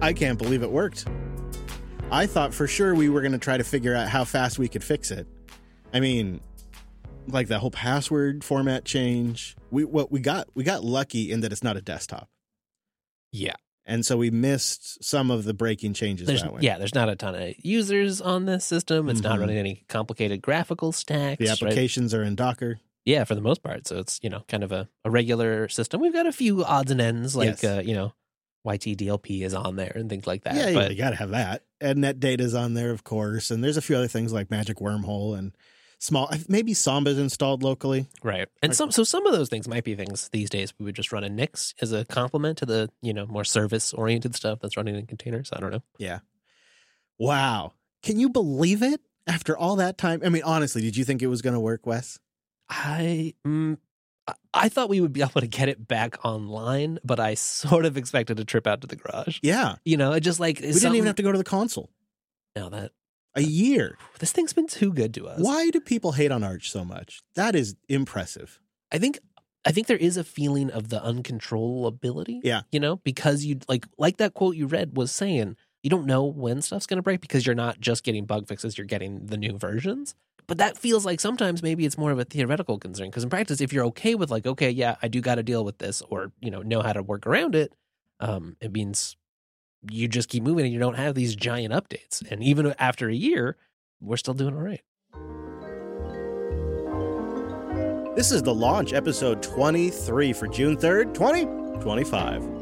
I can't believe it worked. I thought for sure we were going to try to figure out how fast we could fix it. I mean, like the whole password format change. We got lucky in that it's not a desktop. Yeah. And so we missed some of the breaking changes that way. Yeah, there's not a ton of users on this system. It's not running any complicated graphical stacks. The applications are in Docker. Yeah, for the most part. So it's, kind of a regular system. We've got a few odds and ends, like, YTDLP is on there and things like that. Yeah, you got to have that. And NetData's on there, of course. And there's a few other things like Magic Wormhole and maybe Samba's installed locally. Right. And some of those things might be things these days we would just run in Nix as a complement to the, more service-oriented stuff that's running in containers. I don't know. Yeah. Wow. Can you believe it? After all that time? I mean, honestly, did you think it was going to work, Wes? I thought we would be able to get it back online, but I sort of expected a trip out to the garage. Yeah. It just like... We didn't even have to go to the console. No, that... A year. This thing's been too good to us. Why do people hate on Arch so much? That is impressive. I think there is a feeling of the uncontrollability. Yeah. Because you like that quote you read was saying, you don't know when stuff's going to break because you're not just getting bug fixes, you're getting the new versions. But that feels like sometimes maybe it's more of a theoretical concern because in practice, if you're okay with like, okay, yeah, I do got to deal with this or, know how to work around it, it means you just keep moving and you don't have these giant updates. And even after a year, we're still doing all right. This is The Launch, episode 23 for June 3rd, 2025.